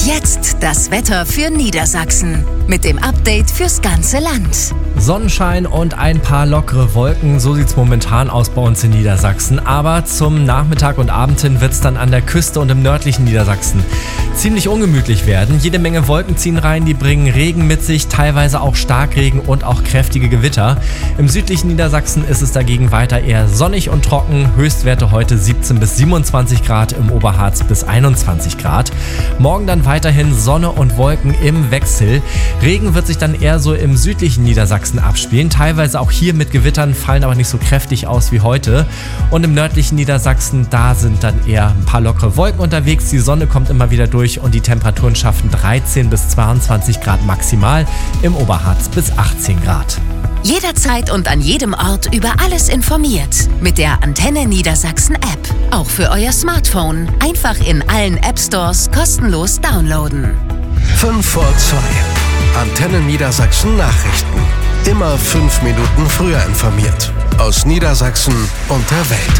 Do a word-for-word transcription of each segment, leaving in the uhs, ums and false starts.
Jetzt das Wetter für Niedersachsen mit dem Update fürs ganze Land. Sonnenschein und ein paar lockere Wolken, so sieht es momentan aus bei uns in Niedersachsen. Aber zum Nachmittag und Abend hin wird es dann an der Küste und im nördlichen Niedersachsen ziemlich ungemütlich werden. Jede Menge Wolken ziehen rein, die bringen Regen mit sich, teilweise auch Starkregen und auch kräftige Gewitter. Im südlichen Niedersachsen ist es dagegen weiter eher sonnig und trocken. Höchstwerte heute siebzehn bis siebenundzwanzig Grad, im Oberharz bis einundzwanzig Grad. Morgen dann weiterhin Sonne und Wolken im Wechsel. Regen wird sich dann eher so im südlichen Niedersachsen abspielen. Teilweise auch hier mit Gewittern, fallen aber nicht so kräftig aus wie heute. Und im nördlichen Niedersachsen, da sind dann eher ein paar lockere Wolken unterwegs. Die Sonne kommt immer wieder durch und die Temperaturen schaffen dreizehn bis zweiundzwanzig Grad maximal. Im Oberharz bis achtzehn Grad. Jederzeit und an jedem Ort über alles informiert. Mit der Antenne Niedersachsen App. Auch für euer Smartphone. Einfach in allen App Stores kostenlos downloaden. fünf vor zwei. Antenne Niedersachsen Nachrichten. Immer fünf Minuten früher informiert. Aus Niedersachsen und der Welt.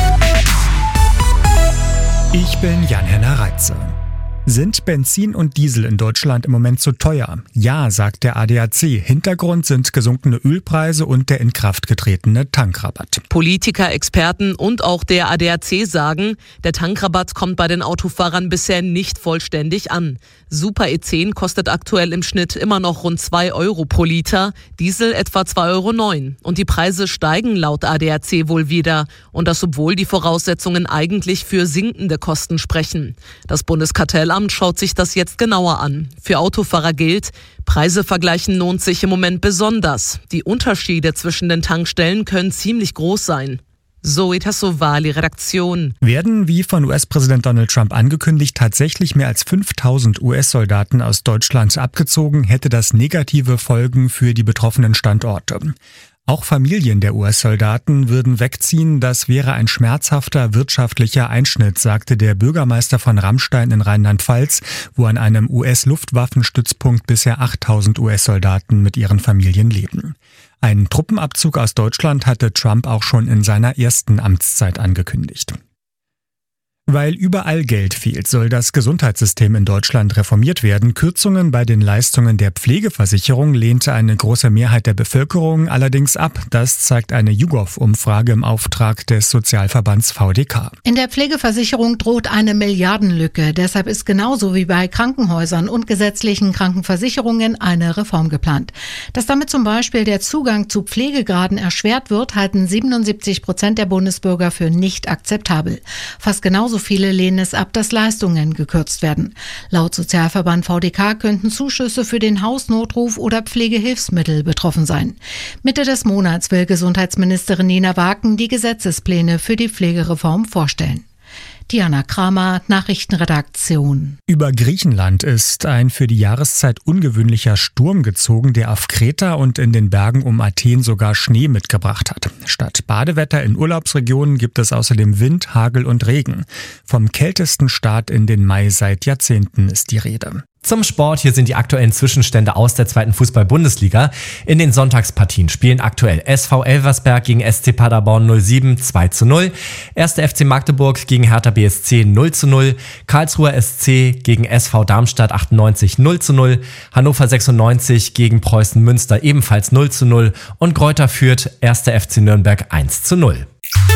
Ich bin Jan-Henner Reitze. Sind Benzin und Diesel in Deutschland im Moment zu teuer? Ja, sagt der A D A C. Hintergrund sind gesunkene Ölpreise und der in Kraft getretene Tankrabatt. Politiker, Experten und auch der A D A C sagen, der Tankrabatt kommt bei den Autofahrern bisher nicht vollständig an. Super E zehn kostet aktuell im Schnitt immer noch rund zwei Euro pro Liter, Diesel etwa zwei Euro neun. Und die Preise steigen laut A D A C wohl wieder. Und das, obwohl die Voraussetzungen eigentlich für sinkende Kosten sprechen. Das Bundeskartellamt schaut sich das jetzt genauer an. Für Autofahrer gilt, Preise vergleichen lohnt sich im Moment besonders. Die Unterschiede zwischen den Tankstellen können ziemlich groß sein. Zoe Tassovali, Redaktion. Werden, wie von U S-Präsident Donald Trump angekündigt, tatsächlich mehr als fünftausend U S-Soldaten aus Deutschland abgezogen, hätte das negative Folgen für die betroffenen Standorte. Auch Familien der U S-Soldaten würden wegziehen. Das wäre ein schmerzhafter wirtschaftlicher Einschnitt, sagte der Bürgermeister von Ramstein in Rheinland-Pfalz, wo an einem U S-Luftwaffenstützpunkt bisher achttausend U S-Soldaten mit ihren Familien leben. Einen Truppenabzug aus Deutschland hatte Trump auch schon in seiner ersten Amtszeit angekündigt. Weil überall Geld fehlt, soll das Gesundheitssystem in Deutschland reformiert werden. Kürzungen bei den Leistungen der Pflegeversicherung lehnte eine große Mehrheit der Bevölkerung allerdings ab. Das zeigt eine YouGov-Umfrage im Auftrag des Sozialverbands V D K. In der Pflegeversicherung droht eine Milliardenlücke. Deshalb ist genauso wie bei Krankenhäusern und gesetzlichen Krankenversicherungen eine Reform geplant. Dass damit zum Beispiel der Zugang zu Pflegegraden erschwert wird, halten siebenundsiebzig Prozent der Bundesbürger für nicht akzeptabel. Fast genauso So viele lehnen es ab, dass Leistungen gekürzt werden. Laut Sozialverband V D K könnten Zuschüsse für den Hausnotruf oder Pflegehilfsmittel betroffen sein. Mitte des Monats will Gesundheitsministerin Nina Waken die Gesetzespläne für die Pflegereform vorstellen. Diana Kramer, Nachrichtenredaktion. Über Griechenland ist ein für die Jahreszeit ungewöhnlicher Sturm gezogen, der auf Kreta und in den Bergen um Athen sogar Schnee mitgebracht hat. Statt Badewetter in Urlaubsregionen gibt es außerdem Wind, Hagel und Regen. Vom kältesten Start in den Mai seit Jahrzehnten ist die Rede. Zum Sport, hier sind die aktuellen Zwischenstände aus der zweiten Fußball-Bundesliga. In den Sonntagspartien spielen aktuell S V Elversberg gegen S C Paderborn null sieben zwei zu null, erster F C Magdeburg gegen Hertha B S C null zu null, Karlsruher S C gegen S V Darmstadt achtundneunzig null zu null, Hannover sechsundneunzig gegen Preußen Münster ebenfalls null zu null und Greuther Fürth erster F C Nürnberg eins zu null.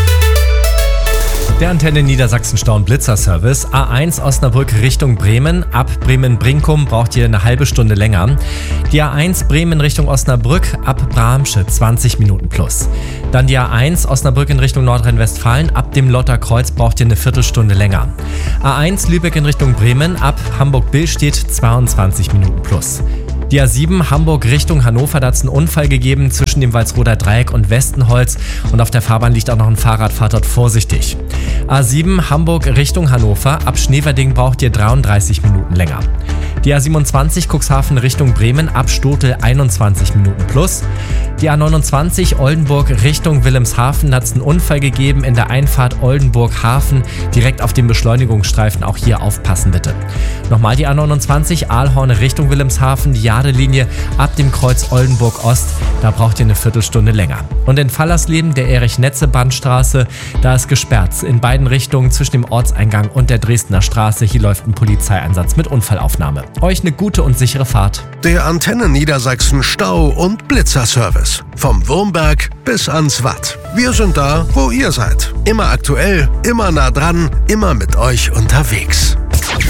Der Antenne Niedersachsen Stau- und Blitzer-Service. A eins Osnabrück Richtung Bremen. Ab Bremen-Brinkum braucht ihr eine halbe Stunde länger. Die A eins Bremen Richtung Osnabrück ab Bramsche zwanzig Minuten plus. Dann die A eins Osnabrück in Richtung Nordrhein-Westfalen. Ab dem Lotterkreuz braucht ihr eine Viertelstunde länger. A eins Lübeck in Richtung Bremen. Ab Hamburg-Billstedt zweiundzwanzig Minuten plus. Die A sieben Hamburg Richtung Hannover, da hat es einen Unfall gegeben zwischen dem Walsroder Dreieck und Westenholz und auf der Fahrbahn liegt auch noch ein Fahrrad, fahrt dort vorsichtig. A sieben Hamburg Richtung Hannover, ab Schneverding braucht ihr dreiunddreißig Minuten länger. Die A siebenundzwanzig Cuxhaven Richtung Bremen, ab Stotel einundzwanzig Minuten plus. Die A neunundzwanzig Oldenburg Richtung Wilhelmshaven, da hat es einen Unfall gegeben in der Einfahrt Oldenburg-Hafen, direkt auf dem Beschleunigungsstreifen, auch hier aufpassen bitte. Nochmal die A neunundzwanzig, Aalhorn Richtung Wilhelmshaven, die Jadelinie ab dem Kreuz Oldenburg Ost. Da braucht ihr eine Viertelstunde länger. Und in Fallersleben, der Erich-Netze-Bahnstraße, da ist gesperrt. In beiden Richtungen zwischen dem Ortseingang und der Dresdner Straße. Hier läuft ein Polizeieinsatz mit Unfallaufnahme. Euch eine gute und sichere Fahrt. Der Antenne Niedersachsen Stau- und Blitzerservice. Vom Wurmberg bis ans Watt. Wir sind da, wo ihr seid. Immer aktuell, immer nah dran, immer mit euch unterwegs.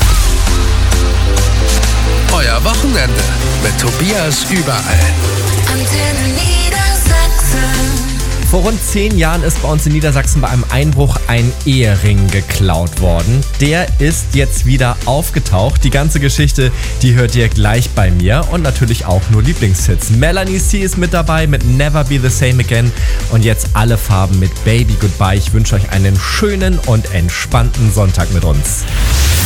Euer Wochenende mit Tobias überall. Antenne Niedersachsen. Vor rund zehn Jahren ist bei uns in Niedersachsen bei einem Einbruch ein Ehering geklaut worden. Der ist jetzt wieder aufgetaucht. Die ganze Geschichte, die hört ihr gleich bei mir und natürlich auch nur Lieblingshits. Melanie C. ist mit dabei mit Never Be The Same Again und jetzt alle Farben mit Baby Goodbye. Ich wünsche euch einen schönen und entspannten Sonntag mit uns.